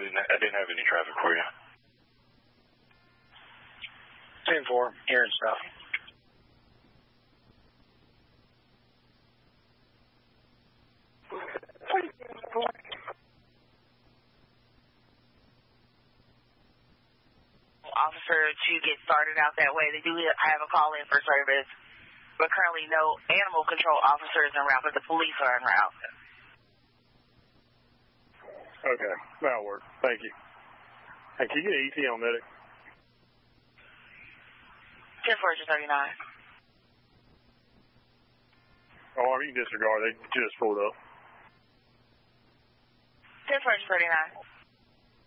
didn't have any traffic for you. 10-4, hearing stuff. Officer to get started out that way. They do have a call in for service, but currently no animal control officers en route, but the police are en route. Okay, that'll work. Thank you. Hey, can you get an ET on medic? 10-4, 39. Oh, you can disregard. They just pulled up. 10-4, 39.